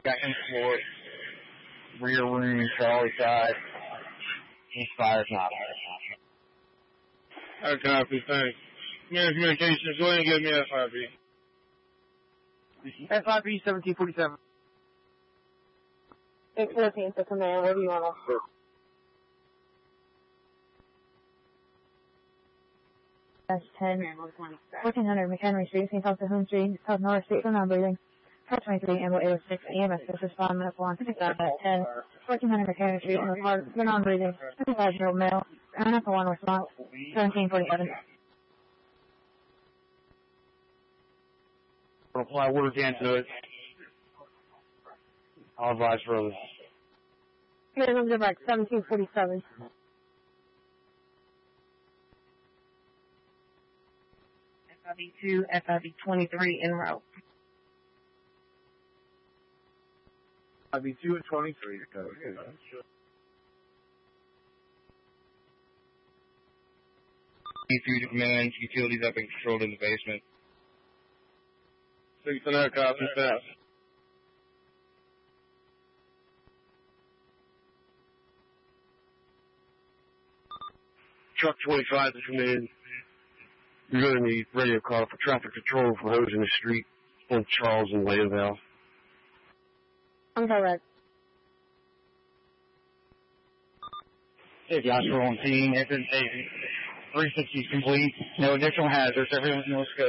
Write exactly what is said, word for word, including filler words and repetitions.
second floor, rear room, Charlie side. East fire's not. I copy, thanks. Command communications, go ahead and give me F I B. F I B seventeen forty-seven. It's fourteen to command, what do you want us to do? That's ten. fourteen hundred McHenry Street, Saint Thomas Home Street, South North Street, for non-breathing. Car twenty-three, Ambo eight oh six, E M S, this is five minutes long, fifty-seven at ten. fourteen hundred McHenry Street, in the car, for non-breathing. fifty-five-year-old male, and after one response, seventeen forty-seven. We'll apply orders into it. I'll advise further. Okay, let's go back, seventeen forty-seven. F I B two, F I B twenty-three, en route. F I B two and twenty-three. Okay. E three to command, utilities have been controlled in the basement. Six to nine, copy, fast. Truck twenty-five to command. You're going to need radio call for traffic control for those in the street on Charles and Landval. I'm correct. Hey, Joshua on scene. Entrance three sixty is complete. No additional hazards. Everyone knows good.